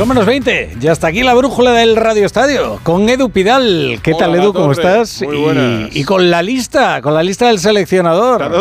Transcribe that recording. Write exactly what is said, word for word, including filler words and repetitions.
Son menos veinte. Ya está aquí la brújula del Radio Estadio con Edu Pidal. ¿Qué Hola, tal, Edu? ¿Cómo estás? Muy buenas. Y, y con la lista, con la lista del seleccionador.